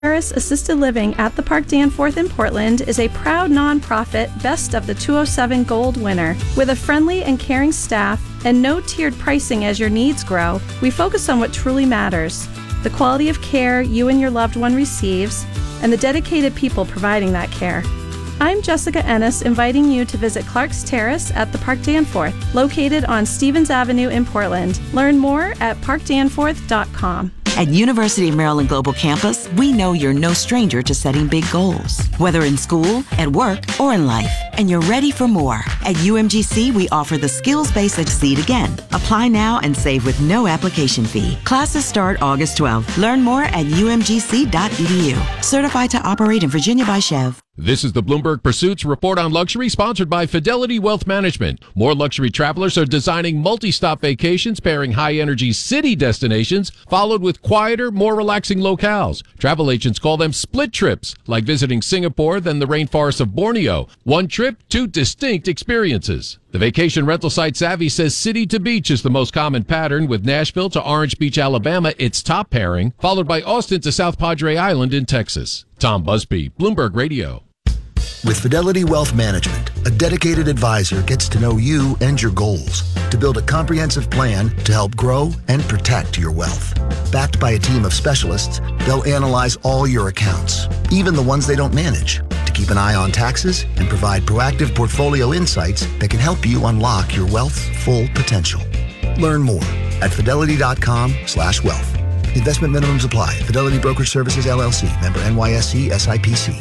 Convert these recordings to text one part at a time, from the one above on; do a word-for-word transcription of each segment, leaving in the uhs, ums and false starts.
Terrace Assisted Living at the Park Danforth in Portland is a proud nonprofit Best of the two oh seven Gold winner. With a friendly and caring staff and no tiered pricing as your needs grow, we focus on what truly matters: the quality of care you and your loved one receives, and the dedicated people providing that care. I'm Jessica Ennis, inviting you to visit Clark's Terrace at the Park Danforth, located on Stevens Avenue in Portland. Learn more at park danforth dot com. At University of Maryland Global Campus, we know you're no stranger to setting big goals, whether in school, at work, or in life, and you're ready for more. At U M G C, we offer the skills-based Exceed Again. Apply now and save with no application fee. Classes start August twelfth. Learn more at u m g c dot e d u. Certified to operate in Virginia by Chev. This is the Bloomberg Pursuits Report on Luxury, sponsored by Fidelity Wealth Management. More luxury travelers are designing multi-stop vacations pairing high-energy city destinations followed with quieter, more relaxing locales. Travel agents call them split trips, like visiting Singapore then the rainforests of Borneo. One trip, two distinct experiences. The vacation rental site Savvy says city to beach is the most common pattern, with Nashville to Orange Beach, Alabama, its top pairing, followed by Austin to South Padre Island in Texas. Tom Busby, Bloomberg Radio. With Fidelity Wealth Management, a dedicated advisor gets to know you and your goals to build a comprehensive plan to help grow and protect your wealth. Backed by a team of specialists, they'll analyze all your accounts, even the ones they don't manage, to keep an eye on taxes and provide proactive portfolio insights that can help you unlock your wealth's full potential. Learn more at fidelity.com slash wealth. Investment minimums apply. Fidelity Brokerage Services, L L C. Member N Y S C S I P C.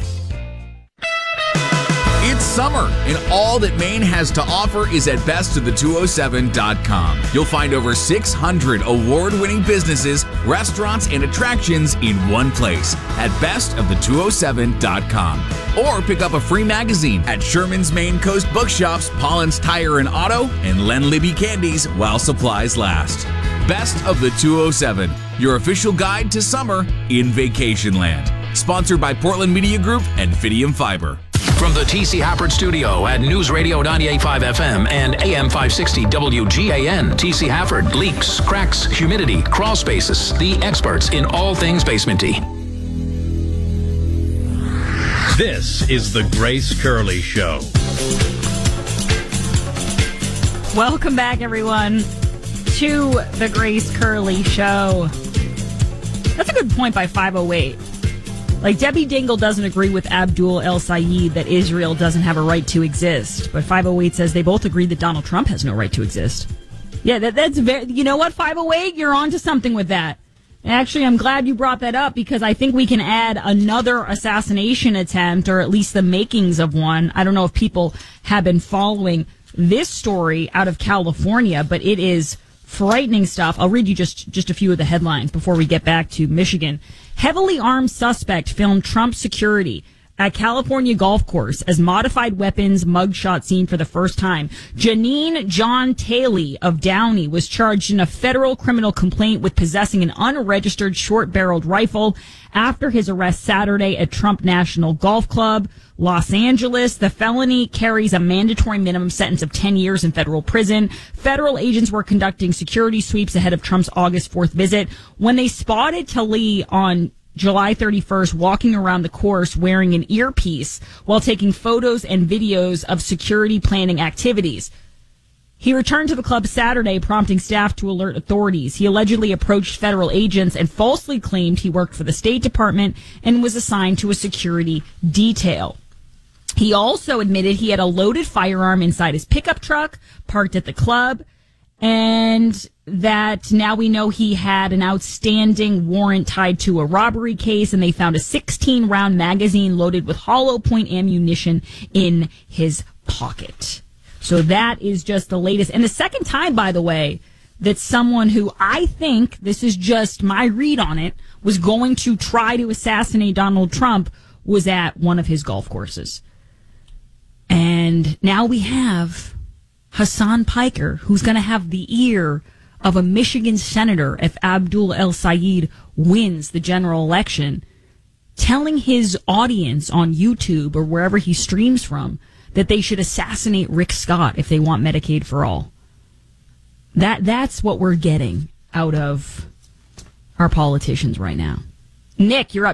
It's summer, and all that Maine has to offer is at best of the two oh seven dot com. You'll find over six hundred award-winning businesses, restaurants, and attractions in one place at best of the two oh seven dot com. Or pick up a free magazine at Sherman's Maine Coast Bookshops, Pollen's Tire and Auto, and Len Libby Candies while supplies last. Best of the two oh seven, your official guide to summer in Vacationland. Sponsored by Portland Media Group and Fidium Fiber. From the T C Hafford Studio at News Radio ninety-eight point five F M and A M five sixty W G A N, T C Hafford, leaks, cracks, humidity, crawl spaces, the experts in all things basementy. This is the Grace Curley Show. Welcome back, everyone, to the Grace Curley Show. That's a good point by five oh eight. Like, Debbie Dingle doesn't agree with Abdul El Sayed that Israel doesn't have a right to exist. But five oh eight says they both agree that Donald Trump has no right to exist. Yeah, that, that's very, you know what, five oh eight? You're on to something with that. And actually, I'm glad you brought that up, because I think we can add another assassination attempt, or at least the makings of one. I don't know if people have been following this story out of California, but it is frightening stuff. I'll read you just, just a few of the headlines before we get back to Michigan. Heavily armed suspect filmed Trump security at California golf course as modified weapons mugshot seen for the first time. Janine John Taylor of Downey was charged in a federal criminal complaint with possessing an unregistered short-barreled rifle after his arrest Saturday at Trump National Golf Club, Los Angeles. The felony carries a mandatory minimum sentence of ten years in federal prison. Federal agents were conducting security sweeps ahead of Trump's August fourth visit when they spotted Taylor on July thirty-first walking around the course wearing an earpiece while taking photos and videos of security planning activities. He returned to the club Saturday, prompting staff to alert authorities. He allegedly approached federal agents and falsely claimed he worked for the State Department and was assigned to a security detail. He also admitted he had a loaded firearm inside his pickup truck parked at the club, and that now we know he had an outstanding warrant tied to a robbery case, and they found a sixteen round magazine loaded with hollow point ammunition in his pocket. So that is just the latest. And the second time, by the way, that someone who I think, this is just my read on it, was going to try to assassinate Donald Trump was at one of his golf courses. And now we have Hassan Piker, who's going to have the ear of a Michigan senator if Abdul El Sayed wins the general election, telling his audience on YouTube or wherever he streams from that they should assassinate Rick Scott if they want Medicaid for all. That that's what we're getting out of our politicians right now. Nick, you're up.